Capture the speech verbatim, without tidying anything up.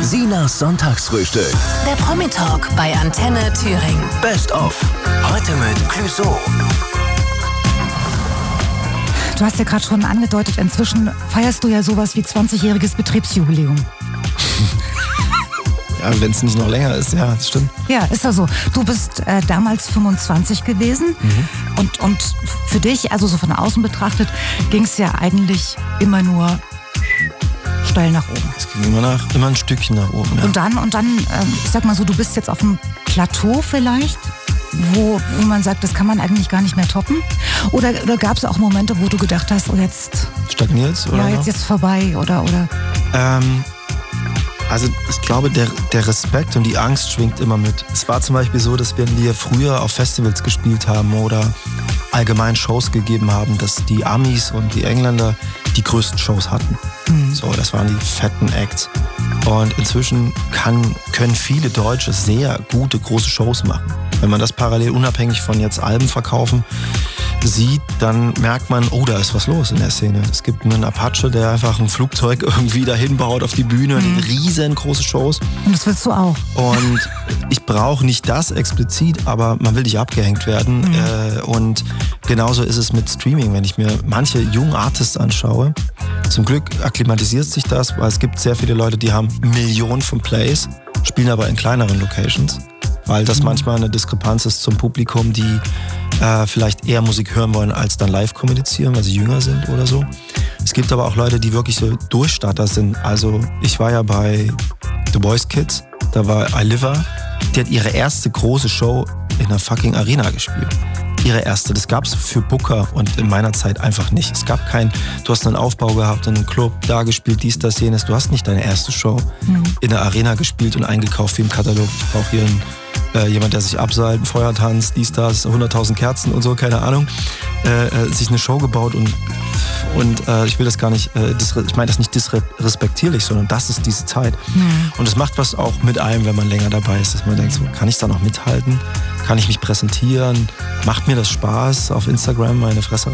Sinas Sonntagsfrühstück. Der Promi-Talk bei Antenne Thüringen. Best of. Heute mit Clouseau. Du hast ja gerade schon angedeutet, inzwischen feierst du ja sowas wie zwanzigjähriges Betriebsjubiläum. Ja, wenn es nicht noch länger ist, ja, das stimmt. Ja, ist ja so. Du bist äh, damals fünfundzwanzig gewesen mhm. und, und für dich, also so von außen betrachtet, ging es ja eigentlich immer nur steil nach oben. Es ging immer, nach, immer ein Stückchen nach oben, ja. Und dann, und dann ähm, ich sag mal so, du bist jetzt auf dem Plateau vielleicht, wo, wo man sagt, das kann man eigentlich gar nicht mehr toppen? Oder, oder gab es auch Momente, wo du gedacht hast, oh jetzt... Stagniert's? Oder ja, jetzt jetzt vorbei, oder... oder ähm, also ich glaube, der, der Respekt und die Angst schwingt immer mit. Es war zum Beispiel so, dass wenn wir früher auf Festivals gespielt haben oder allgemein Shows gegeben haben, dass die Amis und die Engländer die größten Shows hatten. Mhm. So, das waren die fetten Acts. Und inzwischen kann, können viele Deutsche sehr gute, große Shows machen. Wenn man das parallel unabhängig von jetzt Alben verkaufen sieht, dann merkt man, oh, da ist was los in der Szene. Es gibt einen Apache, der einfach ein Flugzeug irgendwie dahin baut auf die Bühne, mhm. riesengroße Shows. Und das willst du auch. Und ich brauche nicht das explizit, aber man will nicht abgehängt werden. Mhm. Äh, und genauso ist es mit Streaming. Wenn ich mir manche junge Artists anschaue, zum Glück akklimatisiert sich das, weil es gibt sehr viele Leute, die haben Millionen von Plays, spielen aber in kleineren Locations, weil das mhm. manchmal eine Diskrepanz ist zum Publikum, die äh, vielleicht eher Musik hören wollen, als dann live kommunizieren, weil sie jünger sind oder so. Es gibt aber auch Leute, die wirklich so Durchstarter sind. Also ich war ja bei The Voice Kids, da war Iliva, die hat ihre erste große Show in einer fucking Arena gespielt. Ihre erste. Das gab es für Booker und in meiner Zeit einfach nicht. Es gab kein, du hast einen Aufbau gehabt, in einem Club, da gespielt, dies, das, jenes. Du hast nicht deine erste Show mhm. in der Arena gespielt und eingekauft wie im Katalog. Ich brauche hier einen, äh, jemand, der sich abseilt, einen Feuertanz, dies, das, hunderttausend Kerzen und so, keine Ahnung. Äh, äh, sich eine Show gebaut und, und äh, ich will das gar nicht, äh, disre- ich meine das nicht disrespektierlich, sondern das ist diese Zeit. Mhm. Und es macht was auch mit einem, wenn man länger dabei ist, dass man denkt, so, kann ich da noch mithalten? Kann ich mich präsentieren? Macht mir das Spaß, auf Instagram meine Fresse